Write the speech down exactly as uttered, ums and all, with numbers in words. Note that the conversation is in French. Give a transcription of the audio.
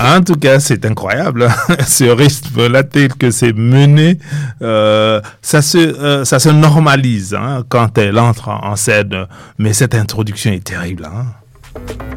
En tout cas, c'est incroyable, hein, ce rythme-là tel que c'est mené, euh, ça se, euh, ça se normalise hein, quand elle entre en scène. Mais cette introduction est terrible. Hein.